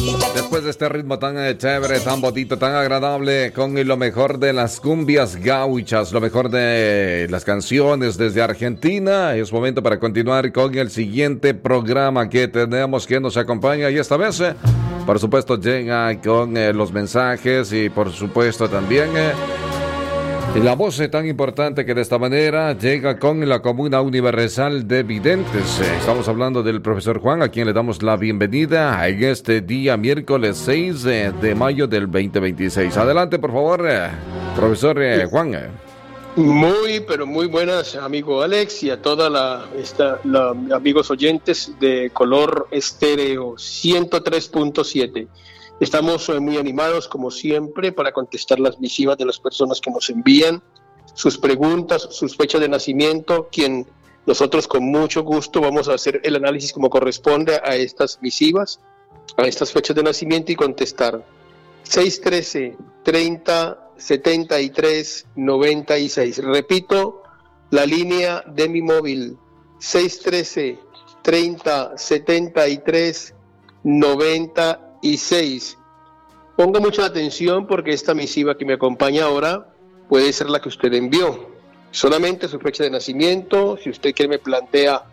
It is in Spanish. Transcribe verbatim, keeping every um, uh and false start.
Después de este ritmo tan eh, chévere, tan bonito, tan agradable, con lo mejor de las cumbias gauchas, lo mejor de las canciones desde Argentina, es momento para continuar con el siguiente programa que tenemos, que nos acompaña, y esta vez, eh, por supuesto, llega con eh, los mensajes y por supuesto también eh, la voz eh, tan importante que de esta manera llega con la Comuna Universal de Videntes. Eh, Estamos hablando del profesor Juan, a quien le damos la bienvenida en este día miércoles seis eh, de mayo del veinte veintiséis. Adelante, por favor, eh, profesor eh, Juan. Eh. Muy, pero muy buenas, amigo Alex, y a toda la, esta, la amigos oyentes de Color Estéreo ciento tres punto siete. Estamos muy animados, como siempre, para contestar las misivas de las personas que nos envían sus preguntas, sus fechas de nacimiento, quien nosotros con mucho gusto vamos a hacer el análisis como corresponde a estas misivas, a estas fechas de nacimiento y contestar. seis uno tres, treinta, setenta y tres, noventa y seis. Repito, la línea de mi móvil, seis uno tres, treinta, setenta y tres, noventa y seis. Ponga mucha atención porque esta misiva que me acompaña ahora puede ser la que usted envió. Solamente su fecha de nacimiento, si usted quiere me plantea